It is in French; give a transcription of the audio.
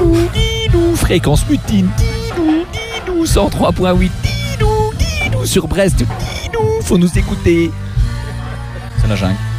didou, fréquence mutine, didou, 103.8, didou, sur Brest, didou, faut nous écouter. C'est la jungle.